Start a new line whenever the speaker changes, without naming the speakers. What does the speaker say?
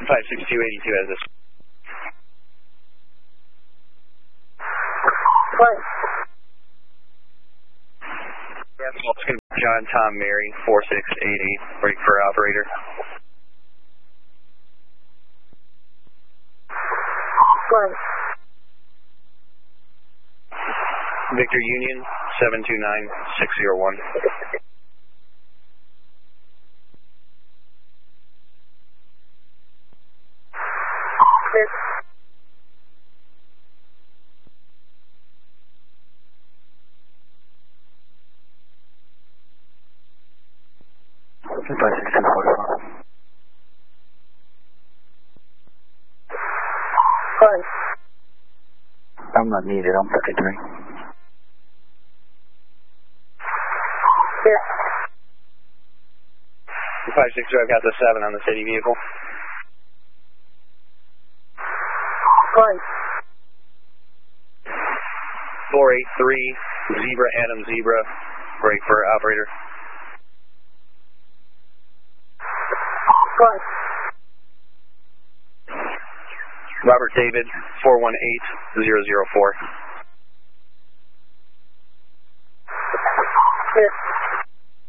56282 has this.
What?
It's going to be John Tom Mary 4688, break for operator.
What?
Victor Union 729601.
Clear. What?
I'm not needed, I'm 53.
Clear.
562, I've got the 7 on the city vehicle.
What?
483, Zebra Adam Zebra, break for operator.
What?
Robert David 418004.
Clear.